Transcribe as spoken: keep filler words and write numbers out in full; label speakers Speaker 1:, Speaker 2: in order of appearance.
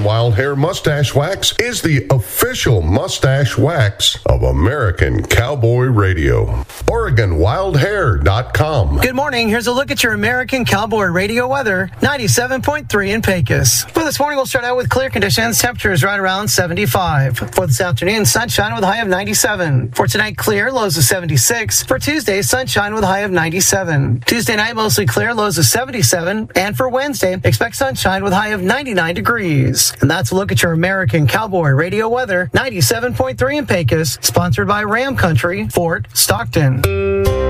Speaker 1: Oregon Wild Hair Mustache Wax is the official mustache wax of American Cowboy Radio. Oregon Wild Hair dot com.
Speaker 2: Good morning. Here's a look at your American Cowboy Radio weather. ninety-seven point three in Pecos. For this morning, we'll start out with clear conditions. Temperatures right around seventy-five. For this afternoon, sunshine with a high of ninety-seven. For tonight, clear, lows of seventy-six. For Tuesday, sunshine with a high of ninety-seven. Tuesday night, mostly clear, lows of seventy-seven. And for Wednesday, expect sunshine with a high of ninety-nine degrees. And that's a look at your American Cowboy Radio weather. ninety-seven point three in Pecos, sponsored by Ram Country, Fort Stockton.